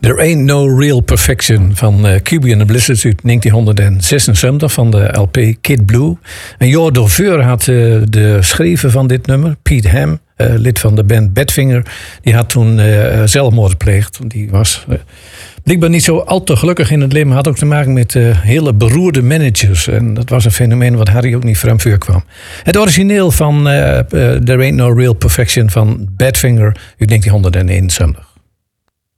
There Ain't No Real Perfection van QB and the Blizzards uit 1976 van de LP Kid Blue. En Jo Doveur had de schrijver van dit nummer, Pete Ham, lid van de band Badfinger. Die had toen zelfmoord gepleegd. Die was blijkbaar niet zo al te gelukkig in het leven. Had ook te maken met hele beroerde managers. En dat was een fenomeen wat Harry ook niet vreemd voor kwam. Het origineel van There Ain't No Real Perfection van Badfinger uit 1971.